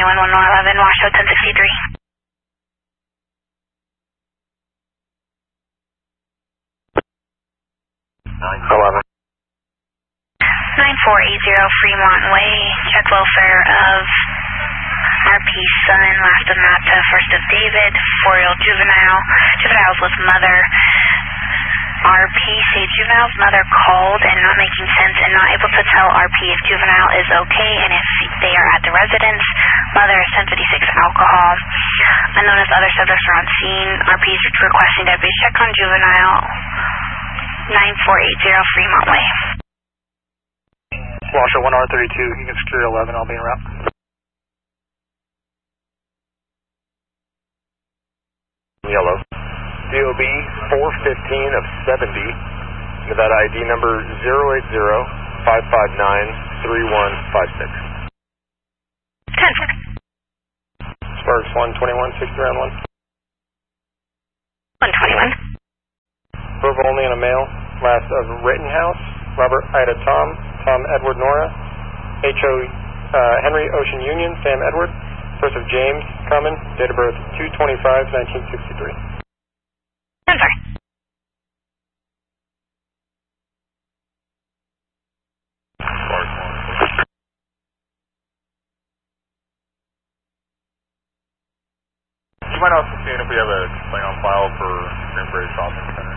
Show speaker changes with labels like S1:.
S1: 121-111, Washoe 1063.
S2: 11.
S1: 9480 Fremont Way, check welfare of RP's son, last of Mata, first of David, 4-year-old juvenile. Juvenile's with mother. RP say juvenile's mother called and not making sense and not able to tell RP if juvenile is okay and if they are at the residence. Mother is 1056 alcohol. Unknown as other subjects are on scene. RP is requesting deputies check on juvenile. 9480 Fremont Way.
S2: Washoe 1R32, you can secure 11, I'll be en route.
S3: Yellow. DOB 415 of 70, Nevada ID number 080-559-3156.
S1: 10.
S2: Sparks 121, 60 round 1.
S1: 121.
S2: Verbal only on a male, last of Rittenhouse, Robert Ida Tom, Tom Edward Nora, Henry Ocean Union, Sam Edward, first of James Common, date of birth 2/25/1963.
S1: 10, sorry.
S3: You might also see if we have a complaint on file for Green Bridge Shopping Center.